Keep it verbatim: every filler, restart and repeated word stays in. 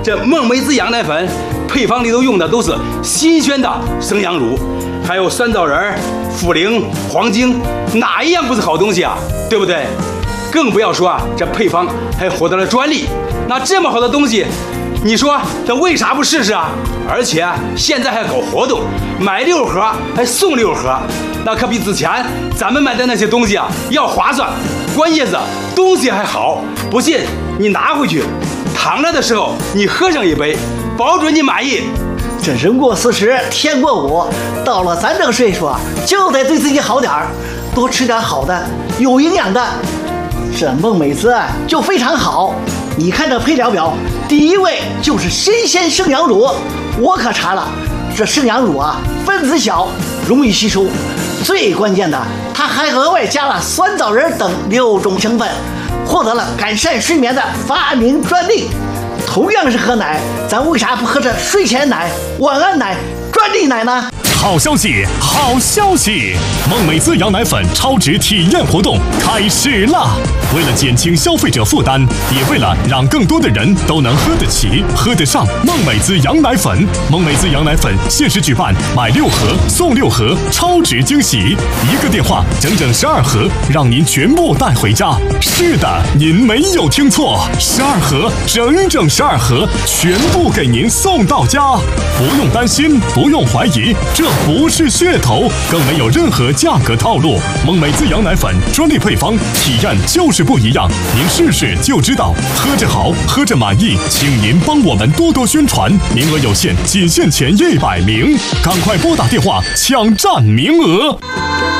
这梦梅子羊奶粉配方里头用的都是新鲜的生羊乳，还有酸枣仁、茯苓、黄精，哪一样不是好东西啊？对不对？更不要说啊，这配方还获得了专利。那这么好的东西，你说他为啥不试试啊？而且现在还搞活动，买六盒还送六盒，那可比之前咱们买的那些东西啊要划算。关键是东西还好，不信你拿回去，躺着的时候你喝上一杯，保准你满意。 这人过四十天过五，到了咱这个岁数啊，就得对自己好点儿，多吃点好的有营养的。这梦美滋就非常好，你看这配料表，第一位就是新鲜生羊乳，我可查了，这生羊乳啊分子小，容易吸收，最关键的它还额外加了酸枣仁等六种成分，获得了改善睡眠的发明专利。同样是喝奶，咱为啥不喝这睡前奶、晚安奶、专利奶呢？ 好消息，好消息！梦美滋羊奶粉超值体验活动开始啦！为了减轻消费者负担，也为了让更多的人都能喝得起、喝得上梦美滋羊奶粉，梦美滋羊奶粉限时举办买六盒送六盒超值惊喜，一个电话整整十二盒，让您全部带回家。是的，您没有听错，十二盒，整整十二盒，全部给您送到家，不用担心，不用怀疑，这不是噱头，更没有任何价格套路。梦美滋羊奶粉专利配方，体验就是不一样，您试试就知道。喝着好，喝着满意，请您帮我们多多宣传，名额有限，仅限前一百名，赶快拨打电话抢占名额。